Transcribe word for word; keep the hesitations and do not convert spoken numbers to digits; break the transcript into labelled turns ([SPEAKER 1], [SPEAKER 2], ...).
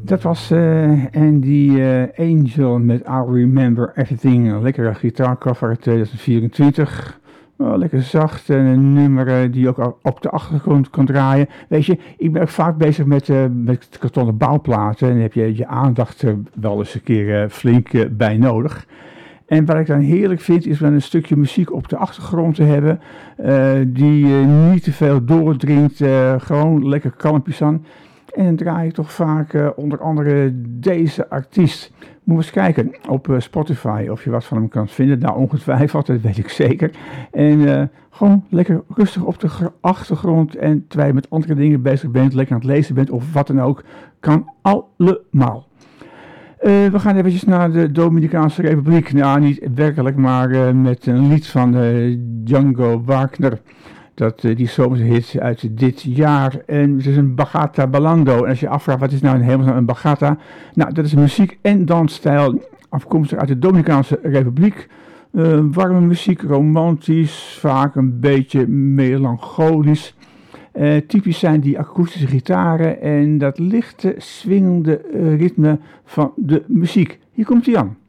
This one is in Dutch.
[SPEAKER 1] Dat was uh, Andy uh, Angel met I'll Remember Everything. Een lekkere gitaarcover uit tweeduizend vierentwintig. Oh, lekker zacht en een nummer uh, die je ook op de achtergrond kan draaien. Weet je, ik ben ook vaak bezig met, uh, met kartonnen bouwplaten. En dan heb je je aandacht uh, wel eens een keer uh, flink uh, bij nodig. En wat ik dan heerlijk vind, is wel een stukje muziek op de achtergrond te hebben. Uh, die uh, niet te veel doordringt. Uh, gewoon lekker kalmpjes aan. En dan draai ik toch vaak uh, onder andere deze artiest. Moet eens kijken op uh, Spotify of je wat van hem kan vinden. Nou, ongetwijfeld, dat weet ik zeker. En uh, gewoon lekker rustig op de achtergrond. En terwijl je met andere dingen bezig bent, lekker aan het lezen bent of wat dan ook. Kan allemaal. Uh, we gaan eventjes naar de Dominicaanse Republiek. Nou, niet werkelijk, maar uh, met een lied van uh, Django Wagner. Dat, uh, die zomerhit uit dit jaar. En het is een Bachata Balando. En als je afvraagt, wat is nou in hemelsnaam een Bachata? Nou, dat is een muziek- en dansstijl afkomstig uit de Dominicaanse Republiek. Uh, warme muziek, romantisch, vaak een beetje melancholisch. Uh, typisch zijn die akoestische gitaren en dat lichte, swingende uh, ritme van de muziek. Hier komt hij aan.